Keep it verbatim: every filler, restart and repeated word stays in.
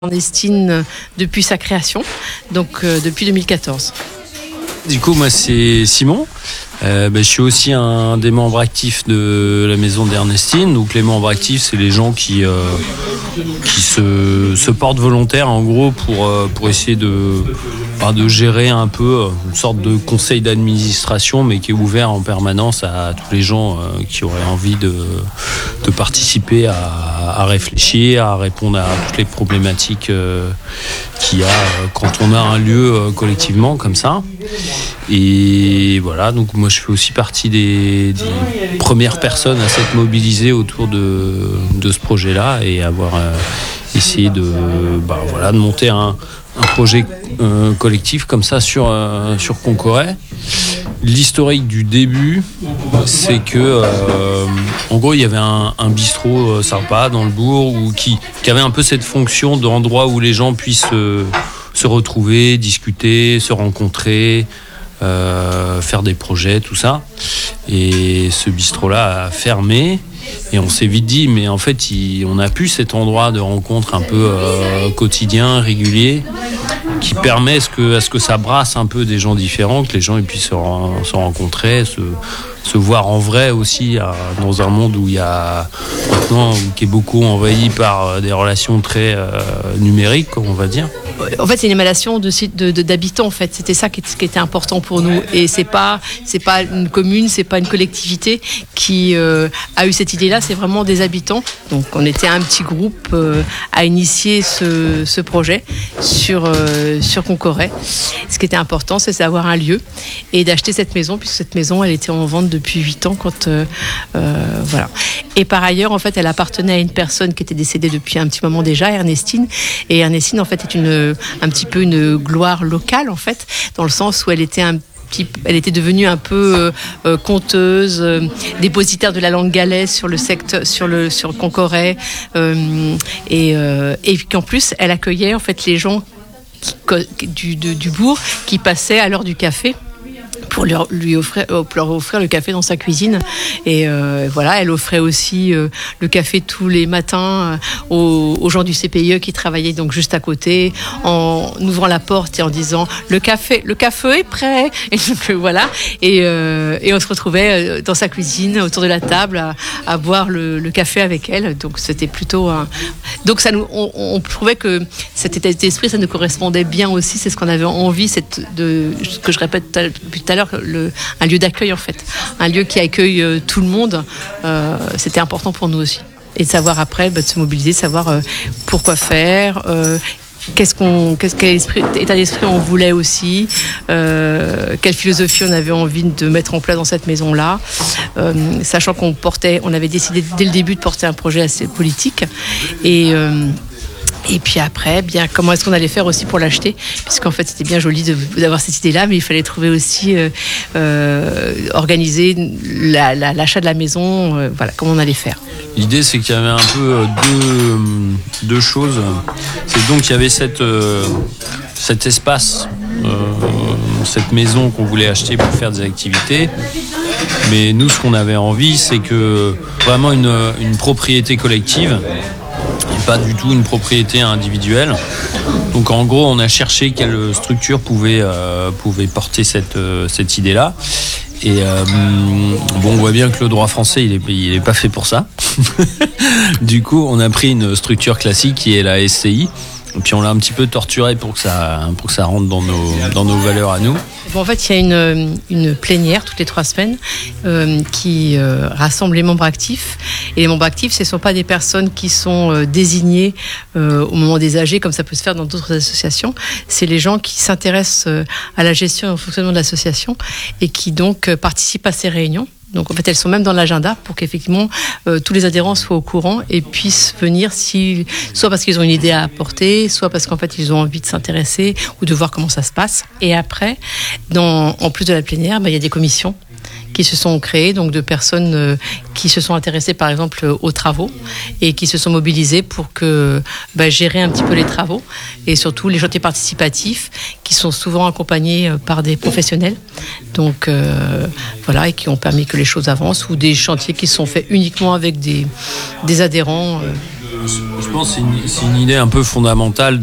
Ernestine depuis sa création, donc euh, depuis deux mille quatorze. Du coup, moi, c'est Simon. Euh, ben, je suis aussi un des membres actifs de la maison d'Ernestine. Donc, les membres actifs, c'est les gens qui, euh, qui se, se portent volontaires, en gros, pour, euh, pour essayer de, bah, de gérer un peu une sorte de conseil d'administration, mais qui est ouvert en permanence à tous les gens euh, qui auraient envie de, de participer à, à réfléchir, à répondre à toutes les problématiques euh, qu'il y a euh, quand on a un lieu euh, collectivement comme ça. Et voilà, donc moi je fais aussi partie des, des premières personnes à s'être mobilisées autour de, de ce projet-là et avoir euh, essayé de, bah, voilà, de monter un, un projet euh, collectif comme ça sur, euh, sur Concoret. L'historique du début, c'est que euh, en gros il y avait un, un bistrot euh, sympa dans le bourg où, qui, qui avait un peu cette fonction d'endroit où les gens puissent euh, se retrouver, discuter, se rencontrer, Euh, faire des projets, tout ça. Et ce bistrot-là a fermé et on s'est vite dit mais en fait il, on n'a plus cet endroit de rencontre un peu euh, quotidien, régulier, qui permet à ce, que, à ce que ça brasse un peu des gens différents, que les gens ils puissent se, se rencontrer, se, se voir en vrai aussi, euh, dans un monde où il y a maintenant, qui est beaucoup envahi par des relations très euh, numériques, on va dire. En fait, c'est une émanation de, de, de, d'habitants. En fait, c'était ça qui, qui était important pour nous. Et c'est pas, c'est pas une commune, c'est pas une collectivité qui euh, a eu cette idée-là. C'est vraiment des habitants. Donc, on était un petit groupe euh, à initier ce, ce projet sur euh, sur Concoret. Ce qui était important, c'est d'avoir un lieu et d'acheter cette maison, puisque cette maison, elle était en vente depuis huit ans. Quand euh, euh, voilà. Et par ailleurs, en fait, elle appartenait à une personne qui était décédée depuis un petit moment déjà, Ernestine. Et Ernestine, en fait, est une un petit peu une gloire locale, en fait, dans le sens où elle était un petit, elle était devenue un peu euh, conteuse, euh, dépositaire de la langue galaise sur le secteur, sur le sur Concoret, euh, et euh, et qu'en plus elle accueillait en fait les gens qui, du de, du bourg qui passaient à l'heure du café, pour leur, lui offrir, leur offrir le café dans sa cuisine. Et euh, voilà, elle offrait aussi euh, le café tous les matins euh, aux, aux gens du C P I E qui travaillaient donc juste à côté, en ouvrant la porte et en disant le café, le café est prêt. Et donc euh, voilà, et, euh, et on se retrouvait dans sa cuisine autour de la table à, à boire le, le café avec elle. Donc c'était plutôt un... donc ça nous, on, on trouvait que cet état d'esprit, ça nous correspondait bien aussi. C'est ce qu'on avait envie, cette, de, ce que je répète depuis tout à l'heure, Le, un lieu d'accueil en fait, un lieu qui accueille euh, tout le monde. Euh, c'était important pour nous aussi. Et de savoir après, bah, de se mobiliser, de savoir euh, pourquoi faire, euh, qu'est-ce qu'on, qu'est-ce, quel esprit, état d'esprit on voulait aussi, euh, quelle philosophie on avait envie de mettre en place dans cette maison-là, euh, sachant qu'on portait, on avait décidé dès le début de porter un projet assez politique. Et euh, Et puis après, bien, comment est-ce qu'on allait faire aussi pour l'acheter ? Puisqu'en fait, c'était bien joli de, d'avoir cette idée-là, mais il fallait trouver aussi, euh, euh, organiser la, la, l'achat de la maison, euh, voilà, comment on allait faire. L'idée, c'est qu'il y avait un peu deux, deux choses. C'est donc qu'il y avait cette, euh, cet espace, euh, cette maison qu'on voulait acheter pour faire des activités. Mais nous, ce qu'on avait envie, c'est que vraiment une, une propriété collective, et pas du tout une propriété individuelle. Donc en gros, on a cherché quelle structure pouvait, euh, pouvait porter cette, euh, cette idée-là. Et euh, bon, on voit bien que le droit français, il est, il est pas fait pour ça. Du coup, on a pris une structure classique qui est la S C I. Et puis on l'a un petit peu torturé pour que ça, pour que ça rentre dans nos, dans nos valeurs à nous. Bon, en fait, il y a une, une plénière toutes les trois semaines euh, qui euh, rassemble les membres actifs. Et les membres actifs, ce ne sont pas des personnes qui sont euh, désignées euh, au moment des A G, comme ça peut se faire dans d'autres associations. C'est les gens qui s'intéressent euh, à la gestion et au fonctionnement de l'association et qui donc euh, participent à ces réunions. Donc en fait, elles sont même dans l'agenda pour qu'effectivement euh, tous les adhérents soient au courant et puissent venir, si, soit parce qu'ils ont une idée à apporter, soit parce qu'en fait ils ont envie de s'intéresser ou de voir comment ça se passe. Et après, dans, en plus de la plénière, bah, il y a des commissions qui se sont créées, donc de personnes euh, qui se sont intéressées par exemple aux travaux et qui se sont mobilisées pour que bah, gérer un petit peu les travaux et surtout les chantiers participatifs qui sont souvent accompagnés par des professionnels, donc euh, voilà, et qui ont permis que les choses avancent, ou des chantiers qui sont faits uniquement avec des, des adhérents euh, je pense que c'est une, c'est une idée un peu fondamentale